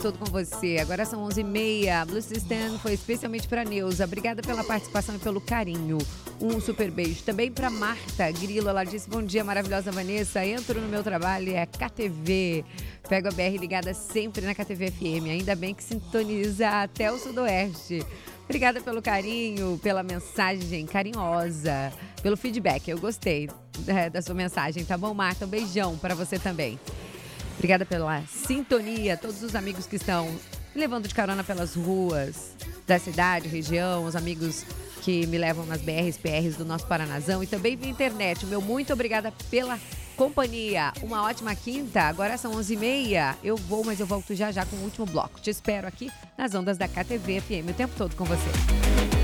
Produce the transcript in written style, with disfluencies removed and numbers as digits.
Todo com você. Agora são 11h30. Blue System foi especialmente para Neuza. Obrigada pela participação e pelo carinho. Um super beijo. Também para Marta Grilo. Ela disse: bom dia, maravilhosa Vanessa. Entro no meu trabalho, é a KTV. Pego a BR ligada sempre na KTV FM. Ainda bem que sintoniza até o Sudoeste. Obrigada pelo carinho, pela mensagem carinhosa, pelo feedback. Eu gostei da sua mensagem, tá bom, Marta? Um beijão para você também. Obrigada pela sintonia, todos os amigos que estão me levando de carona pelas ruas da cidade, região, os amigos que me levam nas BRs, PRs do nosso Paranazão e também via internet. Meu muito obrigada pela companhia. Uma ótima quinta. Agora são 11h30. Eu vou, mas eu volto já com o último bloco. Te espero aqui nas ondas da KTV FM o tempo todo com você.